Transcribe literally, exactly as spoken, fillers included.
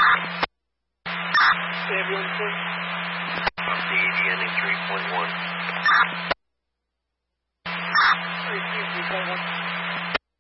Ambulance, please. C E D ending three point one.